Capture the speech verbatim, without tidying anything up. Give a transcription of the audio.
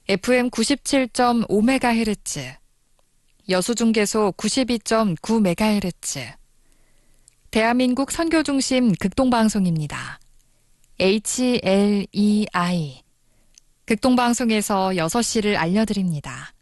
에프엠 구십칠 점 오 메가헤르츠, 여수중계소 구십이 점 구 메가헤르츠, 대한민국 선교중심 극동방송입니다. 에이치엘이아이, 극동방송에서 여섯 시를 알려드립니다.